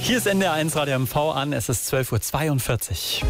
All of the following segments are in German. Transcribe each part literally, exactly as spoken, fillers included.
Hier ist N D R eins Radio M V an, es ist zwölf Uhr zweiundvierzig.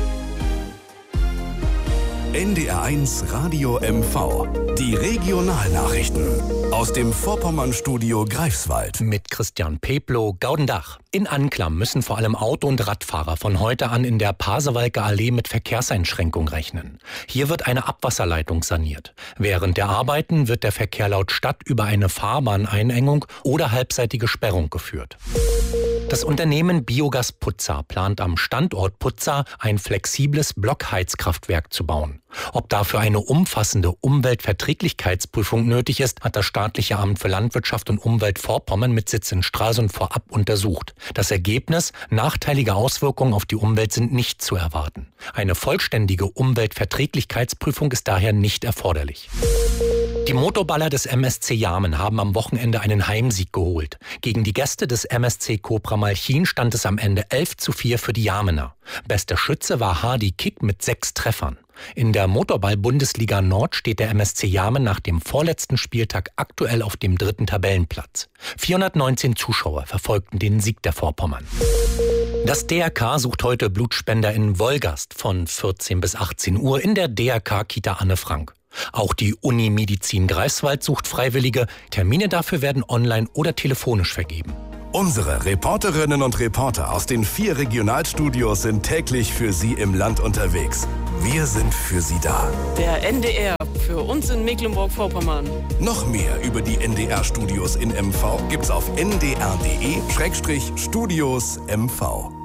N D R eins Radio M V. Die Regionalnachrichten aus dem Vorpommern-Studio Greifswald. Mit Christian Peplow, Gaudendach. In Anklam müssen vor allem Auto- und Radfahrer von heute an in der Pasewalker Allee mit Verkehrseinschränkung rechnen. Hier wird eine Abwasserleitung saniert. Während der Arbeiten wird der Verkehr laut Stadt über eine Fahrbahneinengung oder halbseitige Sperrung geführt. Das Unternehmen Biogas Putza plant am Standort Putza ein flexibles Blockheizkraftwerk zu bauen. Ob dafür eine umfassende Umweltverträglichkeitsprüfung nötig ist, hat das Staatliche Amt für Landwirtschaft und Umwelt Vorpommern mit Sitz in Stralsund vorab untersucht. Das Ergebnis: nachteilige Auswirkungen auf die Umwelt sind nicht zu erwarten. Eine vollständige Umweltverträglichkeitsprüfung ist daher nicht erforderlich. Die Motorballer des M S C Jamen haben am Wochenende einen Heimsieg geholt. Gegen die Gäste des M S C Cobra Malchin stand es am Ende elf zu vier für die Jamener. Bester Schütze war Hardy Kick mit sechs Treffern. In der Motorball-Bundesliga Nord steht der M S C Jamen nach dem vorletzten Spieltag aktuell auf dem dritten Tabellenplatz. vierhundertneunzehn Zuschauer verfolgten den Sieg der Vorpommern. Das D R K sucht heute Blutspender in Wolgast von vierzehn bis achtzehn Uhr in der D R K-Kita Anne Frank. Auch die Uni Medizin Greifswald sucht Freiwillige. Termine dafür werden online oder telefonisch vergeben. Unsere Reporterinnen und Reporter aus den vier Regionalstudios sind täglich für Sie im Land unterwegs. Wir sind für Sie da. Der N D R für uns in Mecklenburg-Vorpommern. Noch mehr über die N D R-Studios in M V gibt's auf n d r punkt d e Studios M V.